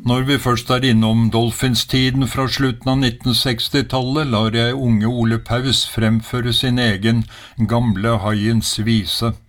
Når vi først innom Dolphins-tiden fra slutten av 1960-tallet, lar jeg unge Ole Paus fremføre sin egen Gamle haiens vise.